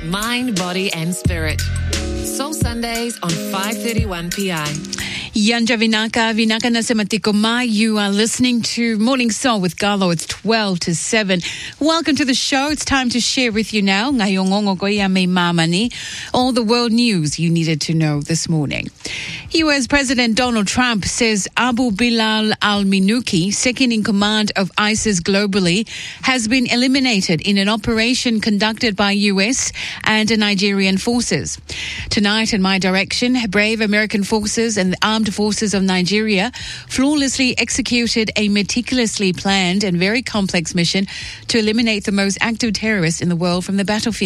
mind, body and spirit. Soul Sundays on 5:31 PI. Yanja Vinaka nasema tiko mai. You are listening to Morning Soul with Galo. It's 12 to 7. Welcome to the show. It's time to share with you now ngayong goya me mamani all the world news you needed to know this morning. US President Donald Trump says Abu Bilal al-Minuki, second in command of ISIS globally, has been eliminated in an operation conducted by US and Nigerian forces. Tonight, in my direction, brave American forces and the armed forces of Nigeria flawlessly executed a meticulously planned and very complex mission to eliminate the most active terrorists in the world from the battlefield.